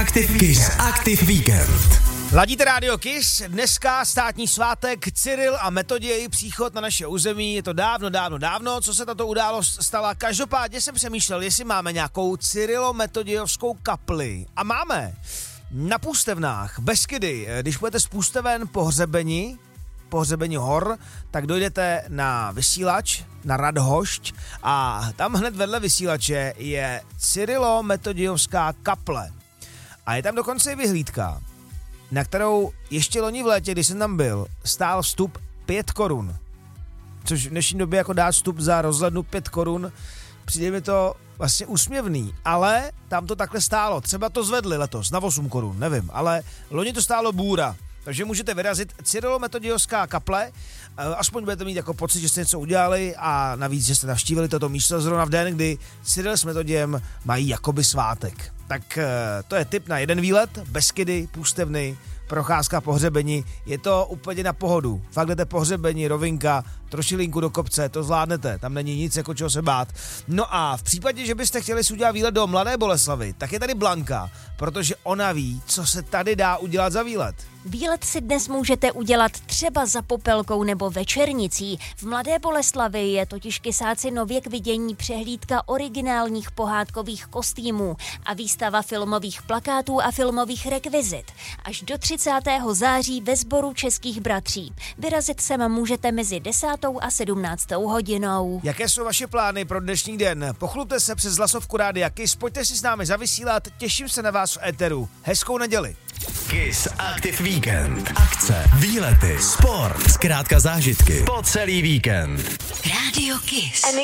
Kiss Aktiv víkend. Ladíte Radio Kiss, dneska státní svátek, Cyril a Metoděj, její příchod na naše území, je to dávno, co se tato událost stala. Každopádně jsem přemýšlel, jestli máme nějakou Cyrilo-metodějovskou kapli. A máme. Na Půstevnách, Beskydy, když budete z Půsteven po hřebeni hor, tak dojdete na vysílač, na Radhošť a tam hned vedle vysílače je Cyrilo-metodějovská kaple. A je tam dokonce i vyhlídka, na kterou ještě loni v létě, když jsem tam byl, stál vstup 5 korun. Což v dnešní době jako dát vstup za rozhlednu 5 korun, přijde mi to vlastně úsměvný, ale tam to takhle stálo. Třeba to zvedli letos na 8 korun, nevím, ale loni to stálo bůra. Takže můžete vyrazit Cyrilo-metodějovská kaple, aspoň budete mít jako pocit, že jste něco udělali a navíc, že jste navštívili toto místo zrovna v den, kdy Cyril s Metodějem mají jakoby svátek. Tak to je tip na jeden výlet, Beskydy, Půstevny, procházka po hřebeni, je to úplně na pohodu. Fakt jdete po hřebeni, rovinka, trošilinku do kopce, to zvládnete, tam není nic jako čeho se bát. No a v případě, že byste chtěli si udělat výlet do Mladé Boleslavi, tak je tady Blanka, protože ona ví, co se tady dá udělat za výlet. Výlet si dnes můžete udělat třeba za Popelkou nebo Večernicí. V Mladé Boleslavi je totiž kysáci nově k vidění přehlídka originálních pohádkových kostýmů a výstava filmových plakátů a filmových rekvizit. Až do 30. září ve Sboru Českých bratří. Vyrazit sem můžete mezi 10. a 17. hodinou. Jaké jsou vaše plány pro dnešní den? Pochlupte se přes hlasovku Rádia Kiss, pojďte si s námi zavysílat, těším se na vás v éteru. Hezkou neděli. Kiss Aktiv víkend. Akce, výlety, sport, zkrátka zážitky po celý víkend. Radio Kiss.